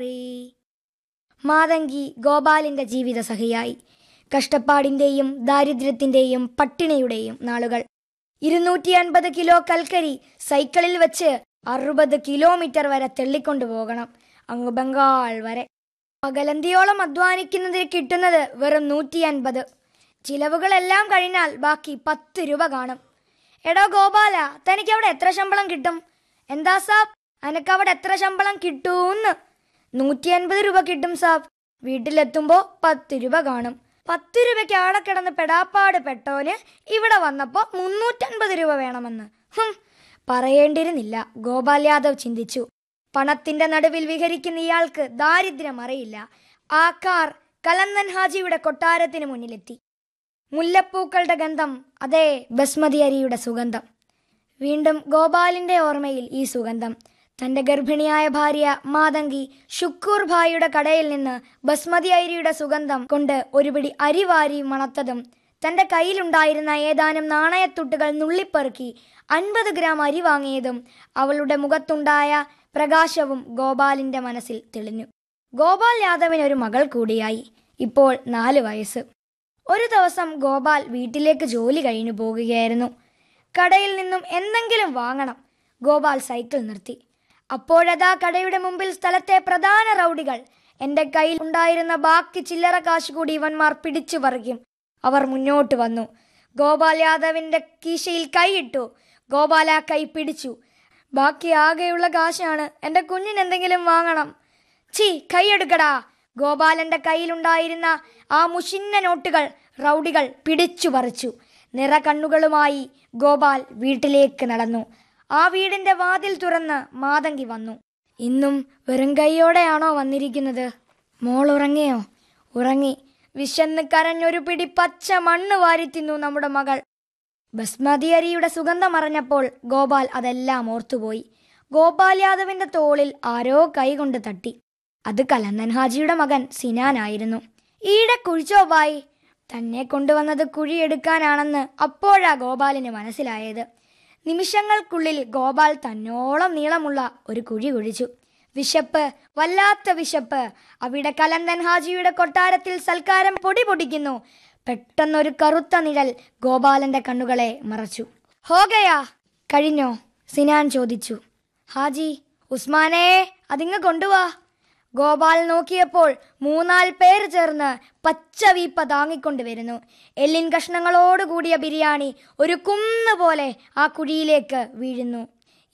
മാതങ്കി ഗോപാലിന്റെ ജീവിത സഖിയായി. കഷ്ടപ്പാടിന്റെയും ദാരിദ്ര്യത്തിന്റെയും പട്ടിണിയുടെയും നാളുകൾ. 250 കിലോ കൽക്കരി സൈക്കിളിൽ വെച്ച് 60 കിലോമീറ്റർ വരെ തെള്ളിക്കൊണ്ടുപോകണം, അങ്ങ് ബംഗാൾ വരെ. പകലന്തിയോളം അധ്വാനിക്കുന്നതിന് കിട്ടുന്നത് വെറും 150. ചിലവുകളെല്ലാം കഴിഞ്ഞാൽ ബാക്കി 10 രൂപ കാണും. എടോ ഗോപാല, തനിക്കവിടെ എത്ര ശമ്പളം കിട്ടും? എന്താ സാബ്, അനക്കവിടെ എത്ര ശമ്പളം കിട്ടൂന്ന്? 150 രൂപ കിട്ടും സാബ്. വീട്ടിലെത്തുമ്പോ 10 രൂപ കാണും. 10 രൂപയ്ക്ക് ആടെ കിടന്ന് പെടാപ്പാട് പെട്ടോന് ഇവിടെ വന്നപ്പോ 350 രൂപ വേണമെന്ന്. പറയേണ്ടിരുന്നില്ല, ഗോപാൽ യാദവ് ചിന്തിച്ചു. പണത്തിന്റെ നടുവിൽ വിഹരിക്കുന്ന ഇയാൾക്ക് ദാരിദ്ര്യം അറിയില്ല. ആ കാർ കലന്തൻ ഹാജിയുടെ കൊട്ടാരത്തിന് മുന്നിലെത്തി. മുല്ലപ്പൂക്കളുടെ ഗന്ധം, അതേ ബസ്മതി അരിയുടെ സുഗന്ധം. വീണ്ടും ഗോപാലിന്റെ ഓർമ്മയിൽ ഈ സുഗന്ധം. തന്റെ ഗർഭിണിയായ ഭാര്യ മാതങ്കി ഷുക്കൂർ ഭായിയുടെ കടയിൽ നിന്ന് ബസ്മതി അരിയുടെ സുഗന്ധം കൊണ്ട് ഒരു പിടി അരി വാരി മണത്തതും, തന്റെ കയ്യിലുണ്ടായിരുന്ന ഏതാനും നാണയത്തുട്ടുകൾ നുള്ളിപ്പെറുക്കി 50 ഗ്രാം അരി വാങ്ങിയതും, അവളുടെ മുഖത്തുണ്ടായ പ്രകാശവും ഗോപാലിന്റെ മനസ്സിൽ തെളിഞ്ഞു. ഗോപാൽ യാദവിന് ഒരു മകൾ കൂടിയായി. ഇപ്പോൾ 4 വയസ്സ്. ഒരു ദിവസം ഗോപാൽ വീട്ടിലേക്ക് ജോലി കഴിഞ്ഞു പോകുകയായിരുന്നു. കടയിൽ നിന്നും എന്തെങ്കിലും വാങ്ങണം. ഗോപാൽ സൈക്കിൾ നിർത്തി. അപ്പോഴതാ കടയുടെ മുമ്പിൽ സ്ഥലത്തെ പ്രധാന റൗഡികൾ. എന്റെ കയ്യിൽ ഉണ്ടായിരുന്ന ബാക്കി ചില്ലറ കാശ് കൂടി ഇവന്മാർ പിടിച്ചു പറിക്കും. അവർ മുന്നോട്ട് വന്നു. ഗോപാൽ യാദവിന്റെ കീശയിൽ കൈയിട്ടു. ഗോപാൽ ആ കൈ പിടിച്ചു. ബാക്കി ആകെയുള്ള കാശാണ്, എന്റെ കുഞ്ഞിന് എന്തെങ്കിലും വാങ്ങണം. ഛീ, കൈയെടുക്കടാ. ഗോപാലന്റെ കയ്യിലുണ്ടായിരുന്ന ആ മുഷിന്ന നോട്ടുകൾ റൗഡികൾ പിടിച്ചു പറിച്ചു. നിറ കണ്ണുകളുമായി ഗോപാൽ വീട്ടിലേക്ക് നടന്നു. ആ വീടിന്റെ വാതിൽ തുറന്ന് മാതങ്കി വന്നു. ഇന്നും വെറും കൈയോടെയാണോ വന്നിരിക്കുന്നത്? മോൾ ഉറങ്ങിയോ? ഉറങ്ങി. വിശന്ന് കരഞ്ഞൊരു പിടി പച്ച മണ്ണ് വാരി തിന്നു നമ്മുടെ മകൾ. ബസ്മതി അരിയുടെ സുഗന്ധം അറിഞ്ഞപ്പോൾ ഗോപാൽ അതെല്ലാം ഓർത്തുപോയി. ഗോപാൽ യാദവിന്റെ തോളിൽ ആരോ കൈകൊണ്ട് തട്ടി. അത് കലന്തൻ ഹാജിയുടെ മകൻ സിനാനായിരുന്നു. ഈടെ കുഴിച്ചോ ബായി. തന്നെ കൊണ്ടുവന്നത് കുഴിയെടുക്കാനാണെന്ന് അപ്പോഴാ ഗോപാലിന് മനസ്സിലായത്. നിമിഷങ്ങൾക്കുള്ളിൽ ഗോപാൽ തന്നോളം നീളമുള്ള ഒരു കുഴി കുഴിച്ചു. വിശപ്പ്, വല്ലാത്ത വിശപ്പ്. അവിടെ കലന്തൻ ഹാജിയുടെ കൊട്ടാരത്തിൽ സൽക്കാരം പൊടി പൊടിക്കുന്നു. പെട്ടെന്നൊരു കറുത്ത നിഴൽ ഗോപാലന്റെ കണ്ണുകളെ മറച്ചു. ഹോഗയാ, കഴിഞ്ഞോ? സിനാൻ ചോദിച്ചു. ഹാജി, ഉസ്മാനെ അതിങ്ങ് കൊണ്ടുവാ. ഗോപാൽ നോക്കിയപ്പോൾ 3-4 പേര് ചേർന്ന് പച്ച വീപ്പ താങ്ങിക്കൊണ്ടുവരുന്നു. എല്ലിൻ കഷ്ണങ്ങളോട് കൂടിയ ബിരിയാണി ഒരു കുന്ന് പോലെ ആ കുഴിയിലേക്ക് വീഴുന്നു.